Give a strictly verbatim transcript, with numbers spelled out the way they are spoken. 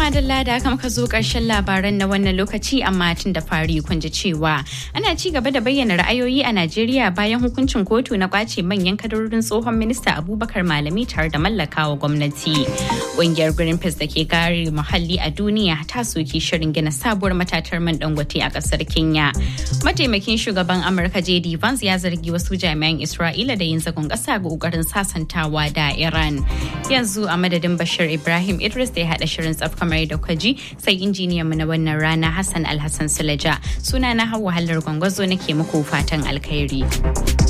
madalla da aka muka zo ƙarshen labaran na wannan lokaci amma tun da fari kun ji cewa ana ci gaba da bayyana ra'ayoyi a Najeriya bayan hukuncin kotu na kwace manyan kadarorin tsohon minista Abubakar Malami tare da mallakawa gwamnati. Ƙungiyar Greenpeace da ke kare muhalli a duniya ta soki shirin gina sabuwar matatar man Dangote a ƙasar Kenya. Mataimakin shugaban Amurka J D Vance ya zargi wasu jami'an Isra'ila da yin zagon ƙasa ga ƙoƙarin sasantawa da Iran. Yanzu a madadin Bashir Ibrahim Idris da ya haɗa shirin tsaf kamar da kwaji sai injiniyan mu na wannan rana Hassan Alhassan Sulaja. Suna na Hauwa Hallar Gwangwazo nake muku fatan alkhairi.